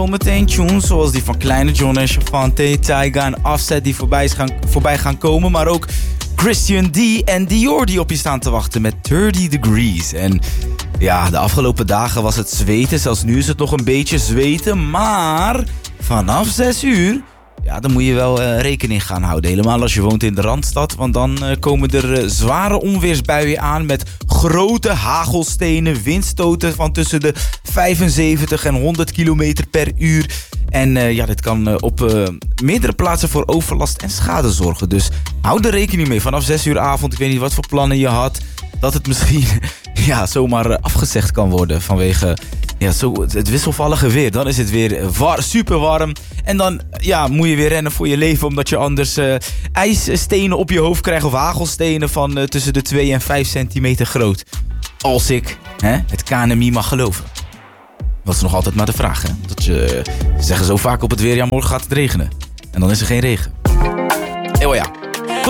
Zometeen tunes zoals die van Kleine John en Shavante, Tyga en Offset die voorbij gaan komen. Maar ook Christian D en Dior die op je staan te wachten met 30 Degrees. En ja, de afgelopen dagen was het zweten. Zelfs nu is het nog een beetje zweten. Maar vanaf 6 uur... ja, dan moet je wel rekening gaan houden. Helemaal als je woont in de Randstad. Want dan komen er zware onweersbuien aan met grote hagelstenen, windstoten van tussen de 75 en 100 kilometer per uur. En ja, dit kan op meerdere plaatsen voor overlast en schade zorgen. Dus hou er rekening mee. Vanaf 6 uur avond, ik weet niet wat voor plannen je had, dat het misschien ja, zomaar afgezegd kan worden vanwege... ja, zo het wisselvallige weer. Dan is het weer super warm. En dan ja, moet je weer rennen voor je leven. Omdat je anders ijsstenen op je hoofd krijgt. Of hagelstenen van tussen de 2 en 5 centimeter groot. Als ik het KNMI mag geloven. Dat is nog altijd maar de vraag. Hè? Dat ze zeggen zo vaak op het weer. Ja, morgen gaat het regenen. En dan is er geen regen. Oh ja.